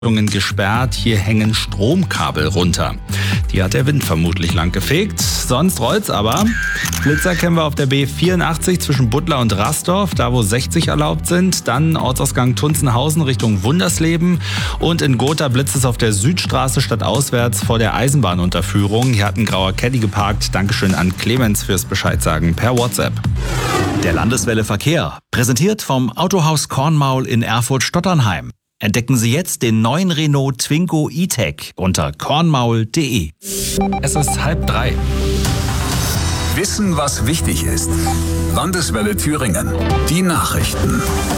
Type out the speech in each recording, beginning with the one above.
Gesperrt, hier hängen Stromkabel runter. Die hat der Wind vermutlich lang gefegt. Sonst rollt's aber. Blitzer kennen wir auf der B84 zwischen Buttlar und Rastorf, da wo 60 erlaubt sind. Dann Ortsausgang Tunzenhausen Richtung Wundersleben. Und in Gotha blitzt es auf der Südstraße stadtauswärts vor der Eisenbahnunterführung. Hier hat ein grauer Caddy geparkt. Dankeschön an Clemens fürs Bescheidsagen per WhatsApp. Der Landeswelle Verkehr, präsentiert vom Autohaus Kornmaul in Erfurt-Stotternheim. Entdecken Sie jetzt den neuen Renault Twingo E-Tech unter kornmaul.de. Es ist 2:30. Wissen, was wichtig ist. Landeswelle Thüringen. Die Nachrichten.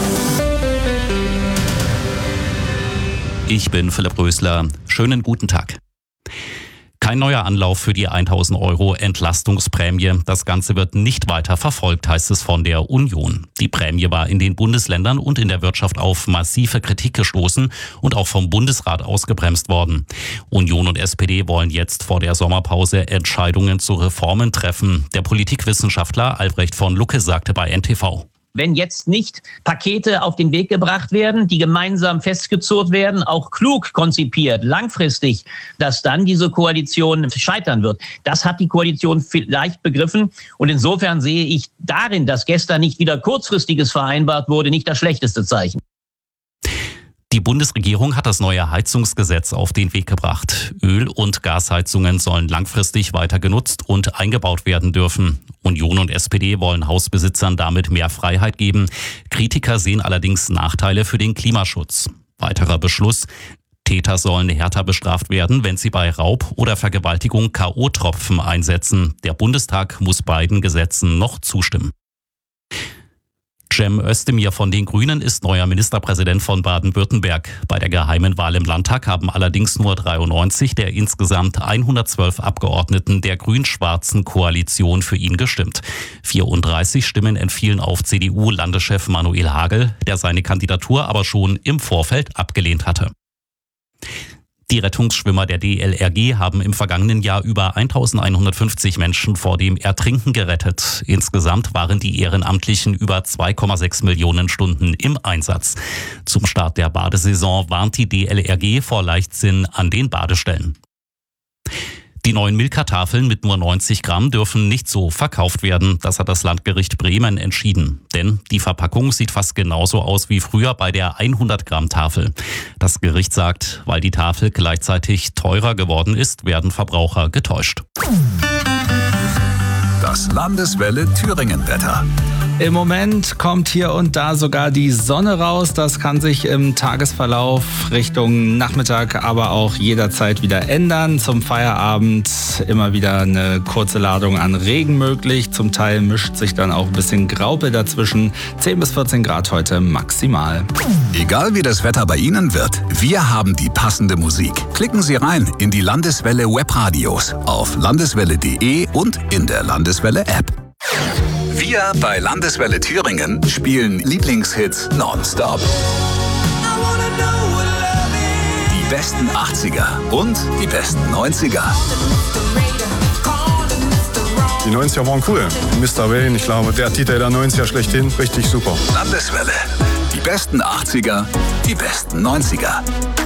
Ich bin Philipp Rösler. Schönen guten Tag. Kein neuer Anlauf für die 1.000 € Entlastungsprämie. Das Ganze wird nicht weiter verfolgt, heißt es von der Union. Die Prämie war in den Bundesländern und in der Wirtschaft auf massive Kritik gestoßen und auch vom Bundesrat ausgebremst worden. Union und SPD wollen jetzt vor der Sommerpause Entscheidungen zu Reformen treffen. Der Politikwissenschaftler Albrecht von Lucke sagte bei NTV: Wenn jetzt nicht Pakete auf den Weg gebracht werden, die gemeinsam festgezurrt werden, auch klug konzipiert, langfristig, dass dann diese Koalition scheitern wird. Das hat die Koalition vielleicht begriffen. Und insofern sehe ich darin, dass gestern nicht wieder Kurzfristiges vereinbart wurde, nicht das schlechteste Zeichen. Die Bundesregierung hat das neue Heizungsgesetz auf den Weg gebracht. Öl- und Gasheizungen sollen langfristig weiter genutzt und eingebaut werden dürfen. Union und SPD wollen Hausbesitzern damit mehr Freiheit geben. Kritiker sehen allerdings Nachteile für den Klimaschutz. Weiterer Beschluss: Täter sollen härter bestraft werden, wenn sie bei Raub oder Vergewaltigung K.O.-Tropfen einsetzen. Der Bundestag muss beiden Gesetzen noch zustimmen. Cem Özdemir von den Grünen ist neuer Ministerpräsident von Baden-Württemberg. Bei der geheimen Wahl im Landtag haben allerdings nur 93 der insgesamt 112 Abgeordneten der grün-schwarzen Koalition für ihn gestimmt. 34 Stimmen entfielen auf CDU-Landeschef Manuel Hagel, der seine Kandidatur aber schon im Vorfeld abgelehnt hatte. Die Rettungsschwimmer der DLRG haben im vergangenen Jahr über 1150 Menschen vor dem Ertrinken gerettet. Insgesamt waren die Ehrenamtlichen über 2,6 Millionen Stunden im Einsatz. Zum Start der Badesaison warnt die DLRG vor Leichtsinn an den Badestellen. Die neuen Milka-Tafeln mit nur 90 Gramm dürfen nicht so verkauft werden. Das hat das Landgericht Bremen entschieden. Denn die Verpackung sieht fast genauso aus wie früher bei der 100-Gramm-Tafel. Das Gericht sagt, weil die Tafel gleichzeitig teurer geworden ist, werden Verbraucher getäuscht. Das Landeswelle Thüringen-Wetter. Im Moment kommt hier und da sogar die Sonne raus. Das kann sich im Tagesverlauf Richtung Nachmittag, aber auch jederzeit wieder ändern. Zum Feierabend immer wieder eine kurze Ladung an Regen möglich. Zum Teil mischt sich dann auch ein bisschen Graupel dazwischen. 10 bis 14 Grad heute maximal. Egal wie das Wetter bei Ihnen wird, wir haben die passende Musik. Klicken Sie rein in die Landeswelle Webradios auf landeswelle.de und in der Landeswelle App. Wir bei Landeswelle Thüringen spielen Lieblingshits nonstop. Die besten 80er und die besten 90er. Die 90er waren cool. Mr. Wayne, ich glaube, der Titel der 90er schlechthin, richtig super. Landeswelle. Die besten 80er, die besten 90er.